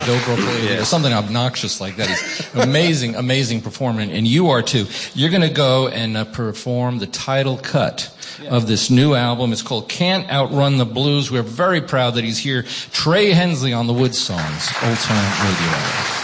dobro play, something obnoxious like that. He's amazing, amazing performer, and you are too. You're going to go and perform the title cut of this new album. It's called Can't Outrun the Blues. We're very proud that he's here. Trey Hensley on the Wood Songs, Old Time Radio Hour.